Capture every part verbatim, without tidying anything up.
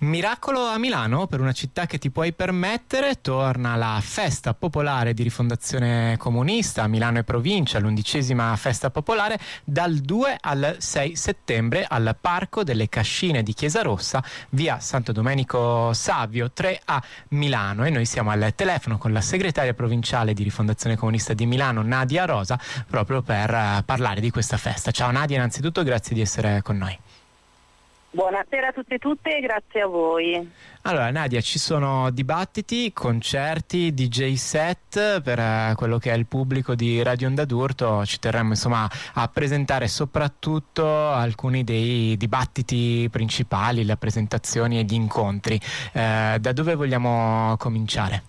Miracolo a Milano, per una città che ti puoi permettere, torna la festa popolare di Rifondazione Comunista a Milano e provincia, l'undicesima festa popolare, dal due al sei settembre al Parco delle Cascine di Chiesarossa, via Santo Domenico Savio tre a Milano, e noi siamo al telefono con la segretaria provinciale di Rifondazione Comunista di Milano, Nadia Rosa, proprio per uh, parlare di questa festa. Ciao Nadia, innanzitutto grazie di essere con noi. Buonasera a tutte e tutte e grazie a voi. Allora Nadia, ci sono dibattiti, concerti, D J set per uh, quello che è il pubblico di Radio Onda d'Urto. Ci terremmo insomma a presentare soprattutto alcuni dei dibattiti principali, le presentazioni e gli incontri. Uh, da dove vogliamo cominciare?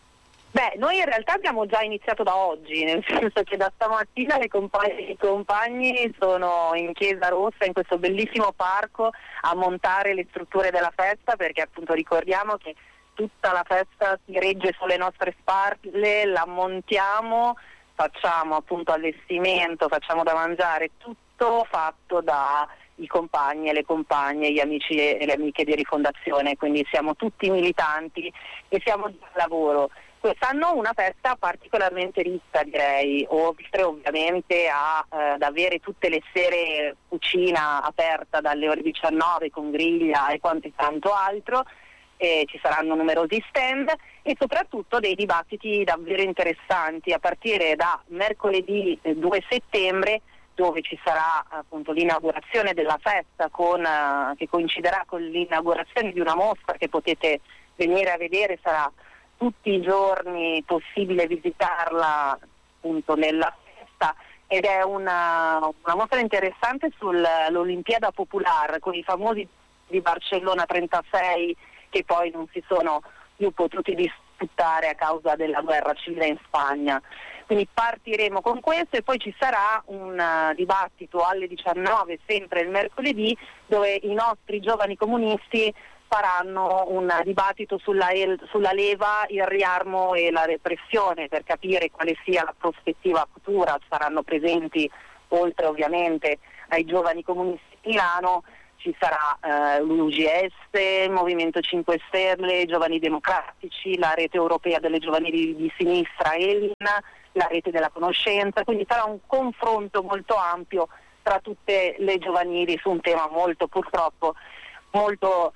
Beh, noi in realtà abbiamo già iniziato da oggi, nel senso che da stamattina le compagne e i compagni sono in Chiesarossa, in questo bellissimo parco, a montare le strutture della festa, perché appunto ricordiamo che tutta la festa si regge sulle nostre spalle, la montiamo, facciamo appunto allestimento, facciamo da mangiare, tutto fatto dai compagni e le compagne, gli amici e le amiche di Rifondazione, quindi siamo tutti militanti e siamo di lavoro. Quest'anno una festa particolarmente ricca, direi, oltre ovviamente a, eh, ad avere tutte le sere cucina aperta dalle ore diciannove con griglia e quanto tanto altro, eh, ci saranno numerosi stand e soprattutto dei dibattiti davvero interessanti a partire da mercoledì due settembre, dove ci sarà appunto l'inaugurazione della festa con, eh, che coinciderà con l'inaugurazione di una mostra che potete venire a vedere, sarà tutti i giorni possibile visitarla appunto nella festa, ed è una, una mostra interessante sull'Olimpiada Popular con i famosi di Barcellona trentasei che poi non si sono più potuti disputare a causa della guerra civile in Spagna. Quindi partiremo con questo e poi ci sarà un uh, dibattito alle diciannove, sempre il mercoledì, dove i nostri giovani comunisti faranno un dibattito sulla, el- sulla leva, il riarmo e la repressione, per capire quale sia la prospettiva futura. Saranno presenti, oltre ovviamente ai giovani comunisti di Milano, ci sarà eh, l'U G S, Movimento cinque Stelle, Giovani Democratici, la rete europea delle giovanili di sinistra, Elin, la rete della conoscenza, quindi sarà un confronto molto ampio tra tutte le giovanili su un tema molto, purtroppo, molto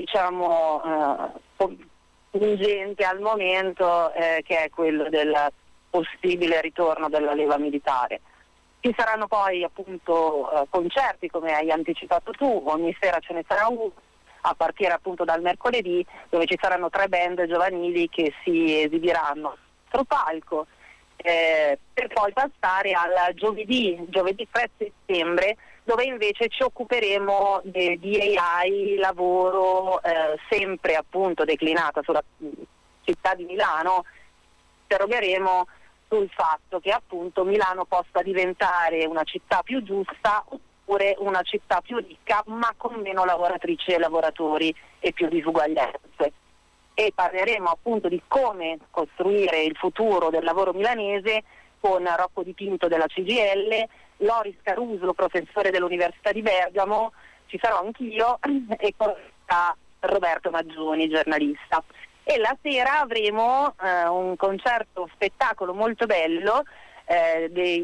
diciamo eh, pungente al momento, eh, che è quello del possibile ritorno della leva militare. Ci saranno poi appunto eh, concerti, come hai anticipato tu, ogni sera ce ne sarà uno, a partire appunto dal mercoledì, dove ci saranno tre band giovanili che si esibiranno sul palco, eh, per poi passare al giovedì, giovedì tre settembre, dove invece ci occuperemo di, di A I, lavoro, eh, sempre appunto declinata sulla città di Milano. Interrogheremo sul fatto che appunto Milano possa diventare una città più giusta oppure una città più ricca, ma con meno lavoratrici e lavoratori e più disuguaglianze. E parleremo appunto di come costruire il futuro del lavoro milanese con Rocco Di Pinto della C G I L, Loris Caruso, professore dell'Università di Bergamo, ci sarò anch'io, e con Roberto Maggioni, giornalista. E la sera avremo eh, un concerto spettacolo molto bello eh,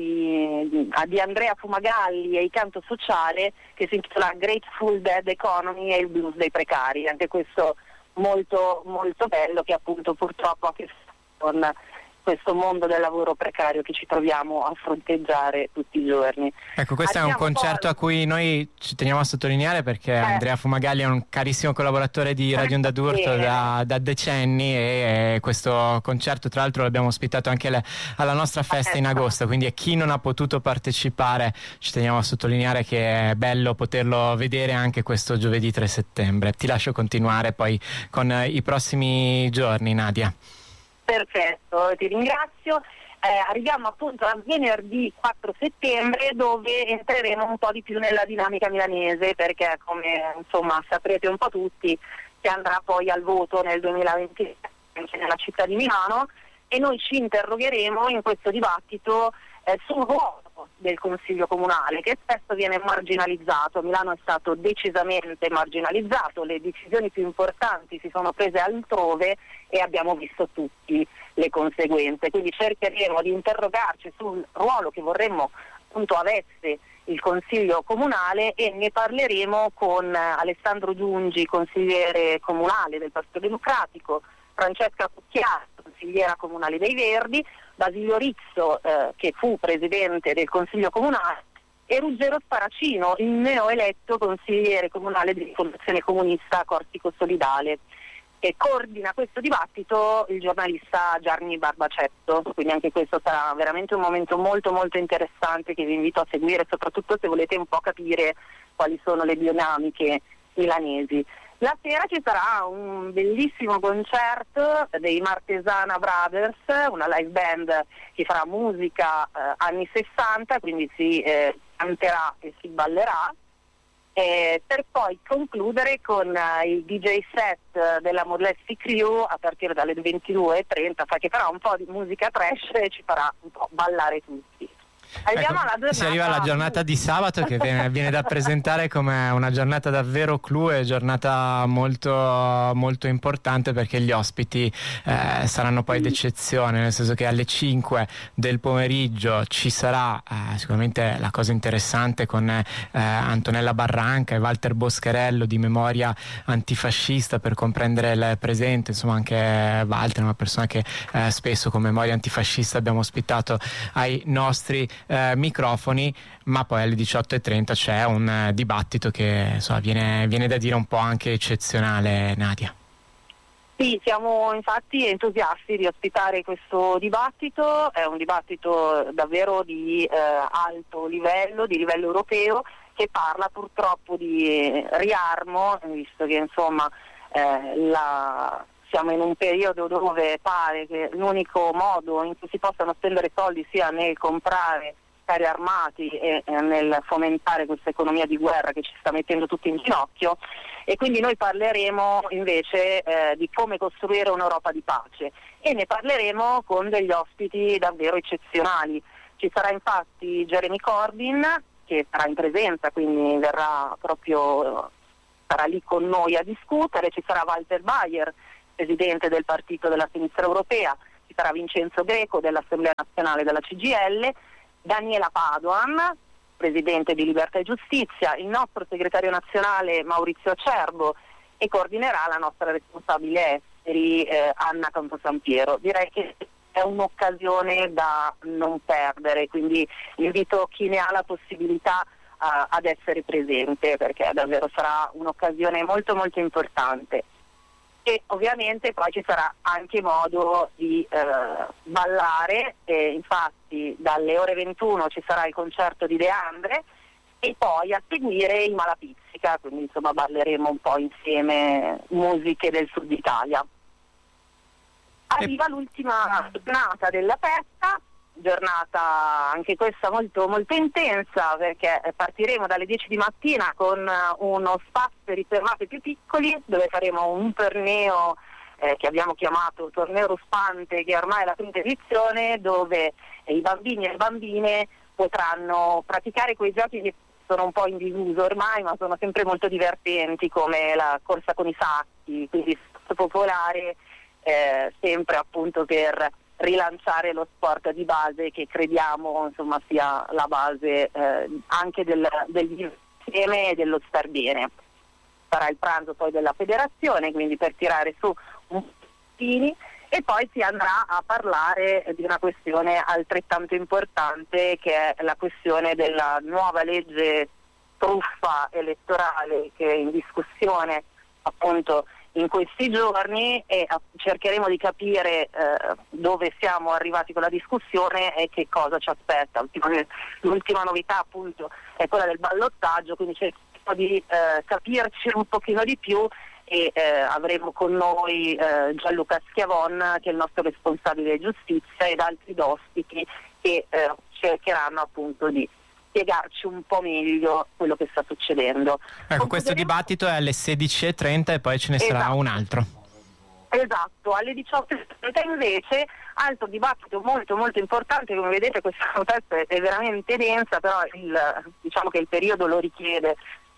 dei, di Andrea Fumagalli e il canto sociale, che si intitola Grateful Dead Economy e il blues dei precari. Anche questo molto molto bello, che appunto purtroppo ha a che fare con questo mondo del lavoro precario che ci troviamo a fronteggiare tutti i giorni. Ecco, questo Arriviamo è un concerto poi... a cui noi ci teniamo a sottolineare, perché eh. Andrea Fumagalli è un carissimo collaboratore di Radio Onda d'Urto da, da decenni, e, e questo concerto tra l'altro l'abbiamo ospitato anche le, alla nostra festa in agosto, quindi a chi non ha potuto partecipare ci teniamo a sottolineare che è bello poterlo vedere anche questo giovedì tre settembre. Ti lascio continuare poi con eh, i prossimi giorni, Nadia. Perfetto, ti ringrazio. Eh, arriviamo appunto a venerdì quattro settembre, dove entreremo un po' di più nella dinamica milanese, perché come insomma saprete un po' tutti, si andrà poi al voto nel duemilaventi anche nella città di Milano, e noi ci interrogheremo in questo dibattito eh, sul ruolo del Consiglio Comunale, che spesso viene marginalizzato. Milano è stato decisamente marginalizzato, le decisioni più importanti si sono prese altrove e abbiamo visto tutti le conseguenze, quindi cercheremo di interrogarci sul ruolo che vorremmo appunto avesse il Consiglio Comunale e ne parleremo con Alessandro Giungi, consigliere comunale del Partito Democratico, Francesca Cucchiari, consigliera comunale dei Verdi, Basilio Rizzo, eh, che fu presidente del Consiglio Comunale, e Ruggero Sparacino, il neoeletto consigliere comunale di Fondazione Comunista Corsico Solidale. E coordina questo dibattito il giornalista Gianni Barbacetto, quindi anche questo sarà veramente un momento molto molto interessante che vi invito a seguire, soprattutto se volete un po' capire quali sono le dinamiche milanesi. La sera ci sarà un bellissimo concerto dei Martesana Brothers, una live band che farà musica eh, anni sessanta, quindi si eh, canterà e si ballerà, eh, per poi concludere con eh, il D J set della Modesty Crew a partire dalle ventidue e trenta, che farà un po' di musica trash e ci farà un po' ballare tutti. Arriviamo ecco, alla giornata. Si arriva alla giornata di sabato che viene, viene da presentare come una giornata davvero clou e giornata molto, molto importante, perché gli ospiti eh, saranno poi d'eccezione, nel senso che alle cinque del pomeriggio ci sarà eh, sicuramente la cosa interessante con eh, Antonella Barranca e Walter Boscherello di Memoria Antifascista, per comprendere il presente. Insomma, anche Walter è una persona che eh, spesso con Memoria Antifascista abbiamo ospitato ai nostri Eh, microfoni, ma poi alle diciotto e trenta c'è un eh, dibattito che insomma, viene, viene da dire un po' anche eccezionale, Nadia. Sì, siamo infatti entusiasti di ospitare questo dibattito, è un dibattito davvero di eh, alto livello, di livello europeo, che parla purtroppo di riarmo, visto che insomma eh, la... siamo in un periodo dove pare che l'unico modo in cui si possano spendere soldi sia nel comprare carri armati e, e nel fomentare questa economia di guerra che ci sta mettendo tutti in ginocchio, e quindi noi parleremo invece eh, di come costruire un'Europa di pace, e ne parleremo con degli ospiti davvero eccezionali. Ci sarà infatti Jeremy Corbyn, che sarà in presenza, quindi verrà proprio sarà lì con noi a discutere. Ci sarà Walter Bayer, presidente del Partito della Sinistra Europea, ci sarà Vincenzo Greco dell'Assemblea Nazionale della C G I L, Daniela Padoan, presidente di Libertà e Giustizia, il nostro segretario nazionale Maurizio Acerbo, e coordinerà la nostra responsabile esteri eh, Anna Camposampiero. Direi che è un'occasione da non perdere, quindi invito chi ne ha la possibilità uh, ad essere presente, perché davvero sarà un'occasione molto molto importante. E ovviamente poi ci sarà anche modo di eh, ballare, e infatti dalle ore ventuno ci sarà il concerto di De Andre e poi a seguire i Malapizzica, quindi insomma balleremo un po' insieme musiche del sud Italia. Arriva l'ultima giornata della festa, giornata anche questa molto molto intensa, perché partiremo dalle dieci di mattina con uno spazio riservato ai più piccoli, dove faremo un torneo eh, che abbiamo chiamato Torneo Ruspante, che ormai è la quinta edizione, dove eh, i bambini e le bambine potranno praticare quei giochi che sono un po' in disuso ormai, ma sono sempre molto divertenti, come la corsa con i sacchi, quindi sport popolare, eh, sempre appunto per rilanciare lo sport di base, che crediamo insomma sia la base eh, anche del, dell'insieme e dello star bene. Sarà il pranzo poi della federazione, quindi per tirare su un pochino, e poi si andrà a parlare di una questione altrettanto importante, che è la questione della nuova legge truffa elettorale che è in discussione appunto in questi giorni, e cercheremo di capire eh, dove siamo arrivati con la discussione e che cosa ci aspetta. L'ultima novità appunto è quella del ballottaggio, quindi cercheremo di eh, capirci un pochino di più, e eh, avremo con noi eh, Gianluca Schiavon, che è il nostro responsabile giustizia, ed altri ospiti che eh, cercheranno appunto di spiegarci un po' meglio quello che sta succedendo. Ecco, questo dibattito è alle sedici e trenta e poi ce ne sarà esatto. un altro. Esatto, alle diciotto e trenta invece altro dibattito molto molto importante. Come vedete questa protesta è veramente densa, però il, diciamo che il periodo lo richiede.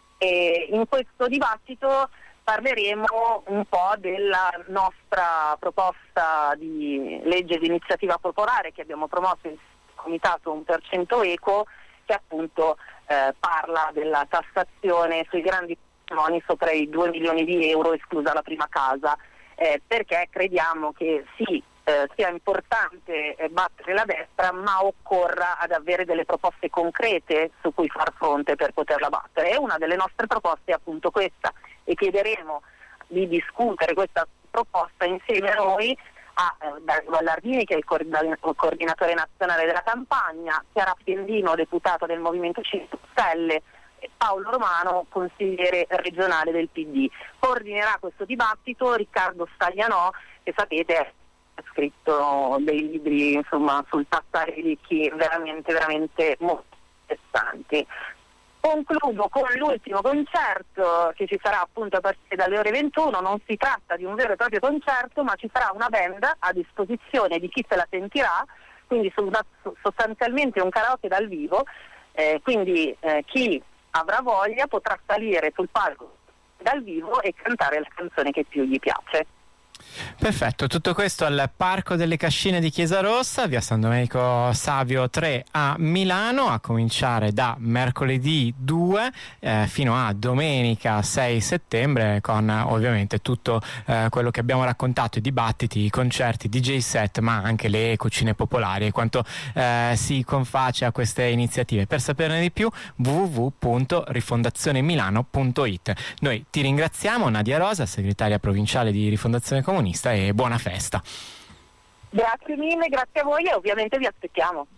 E in questo dibattito parleremo un po' della nostra proposta di legge di iniziativa popolare che abbiamo promosso in comitato uno per cento Eco, che appunto eh, parla della tassazione sui grandi patrimoni sopra i due milioni di euro, esclusa la prima casa, eh, perché crediamo che sì, eh, sia importante eh, battere la destra, ma occorra ad avere delle proposte concrete su cui far fronte per poterla battere. E una delle nostre proposte è appunto questa, e chiederemo di discutere questa proposta insieme a noi a eh, Dario Ballardini, che è il coordinatore nazionale della campagna, Chiara Piendino, deputata del Movimento cinque Stelle, e Paolo Romano, consigliere regionale del P D. Coordinerà questo dibattito Riccardo Staglianò, che sapete ha scritto dei libri, insomma, sul tassare i ricchi veramente veramente molto interessanti. Concludo con l'ultimo concerto che ci sarà appunto a partire dalle ore ventuno. Non si tratta di un vero e proprio concerto, ma ci sarà una band a disposizione di chi se la sentirà, quindi sostanzialmente un karaoke dal vivo, eh, quindi eh, chi avrà voglia potrà salire sul palco dal vivo e cantare la canzone che più gli piace. Perfetto, tutto questo al Parco delle Cascine di Chiesarrossa, via San Domenico Savio tre a Milano, a cominciare da mercoledì due eh, fino a domenica sei settembre, con ovviamente tutto eh, quello che abbiamo raccontato, i dibattiti, i concerti, D J set, ma anche le cucine popolari e quanto eh, si confaccia a queste iniziative. Per saperne di più w w w punto rifondazione milano punto i t. Noi ti ringraziamo, Nadia Rosa, segretaria provinciale di Rifondazione Comunista, e buona festa. Grazie mille, grazie a voi e ovviamente vi aspettiamo.